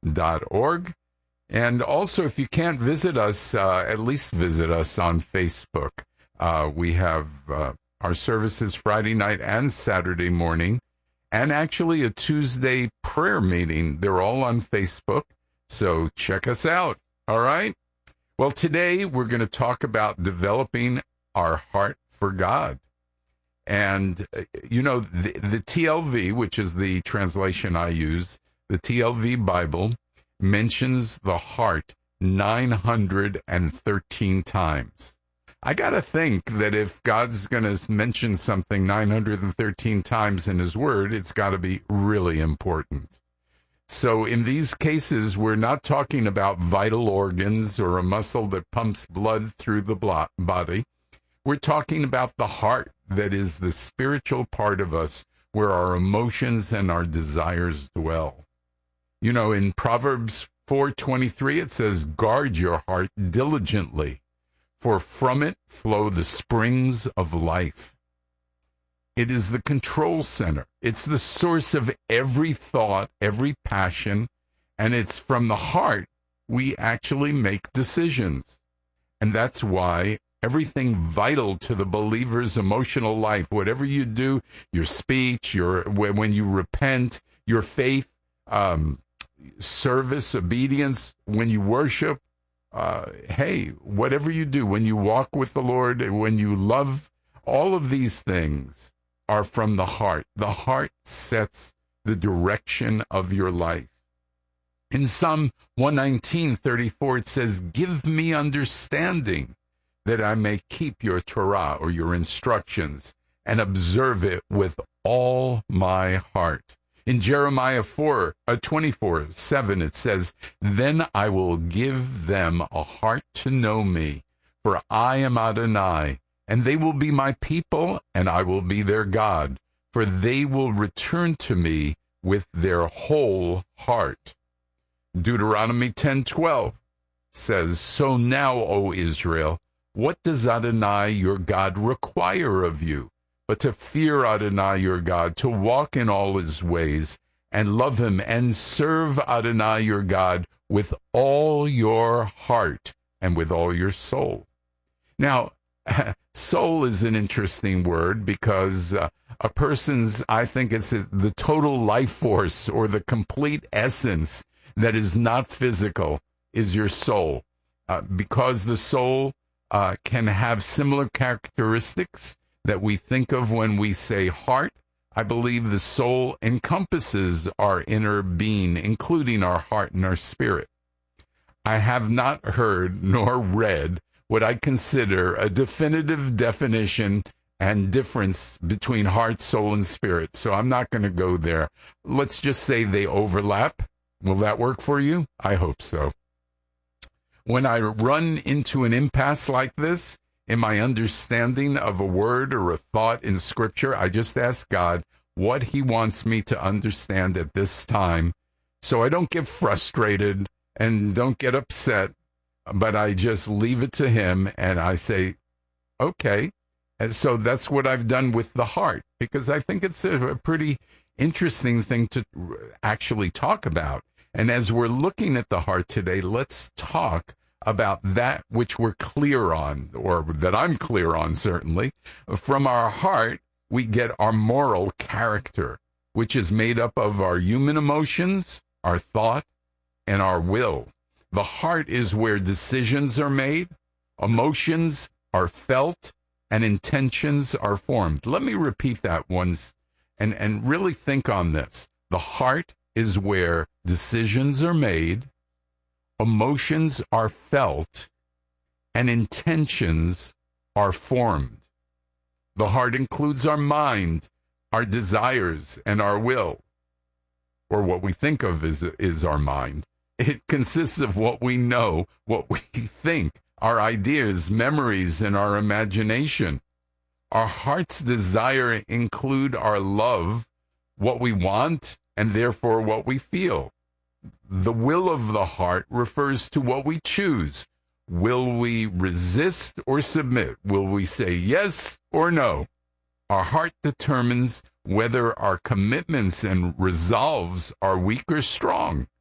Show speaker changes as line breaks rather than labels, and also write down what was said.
And also, if you can't visit us, at least visit us on Facebook. We have our services Friday night and Saturday morning, and actually a Tuesday prayer meeting. They're all on Facebook, so check us out, all right? Well, today we're going to talk about developing our heart for God. And, you know, the TLV, which is the translation I use, the TLV Bible, mentions the heart 913 times. I got to think that if God's going to mention something 913 times in his word, it's got to be really important. So in these cases, we're not talking about vital organs or a muscle that pumps blood through the body. We're talking about the heart, that is the spiritual part of us where our emotions and our desires dwell. You know, in Proverbs 4:23, it says, guard your heart diligently, for from it flow the springs of life. It is the control center. It's the source of every thought, every passion, and it's from the heart we actually make decisions. And that's why everything vital to the believer's emotional life, whatever you do, your speech, when you repent, your faith, service, obedience, when you worship, whatever you do, when you walk with the Lord, when you love, all of these things are from the heart. The heart sets the direction of your life. In Psalm 119:34, it says, give me understanding that I may keep your Torah, or your instructions, and observe it with all my heart. In Jeremiah 24:7, it says, then I will give them a heart to know me, for I am Adonai, and they will be my people, and I will be their God, for they will return to me with their whole heart. Deuteronomy 10:12 says, so now, O Israel, what does Adonai your God require of you, but to fear Adonai your God, to walk in all his ways, and love him, and serve Adonai your God with all your heart and with all your soul. Now, soul is an interesting word because a person's, I think it's the total life force or the complete essence that is not physical is your soul. Because the soul can have similar characteristics that we think of when we say heart, I believe the soul encompasses our inner being, including our heart and our spirit. I have not heard nor read what I consider a definitive definition and difference between heart, soul, and spirit, so I'm not going to go there. Let's just say they overlap. Will that work for you? I hope so. When I run into an impasse like this in my understanding of a word or a thought in Scripture, I just ask God what he wants me to understand at this time so I don't get frustrated and don't get upset, but I just leave it to him and I say, okay. And so that's what I've done with the heart, because I think it's a pretty interesting thing to actually talk about. And as we're looking at the heart today, let's talk about that which we're clear on, or that I'm clear on, certainly. From our heart, we get our moral character, which is made up of our human emotions, our thought, and our will. The heart is where decisions are made, emotions are felt, and intentions are formed. Let me repeat that once and really think on this. The heart is where decisions are made, emotions are felt, and intentions are formed. The heart includes our mind, our desires, and our will, or what we think of is our mind. It consists of what we know, what we think, our ideas, memories, and our imagination. Our heart's desire include our love, what we want, and therefore what we feel. The will of the heart refers to what we choose. Will we resist or submit? Will we say yes or no? Our heart determines whether our commitments and resolves are weak or strong.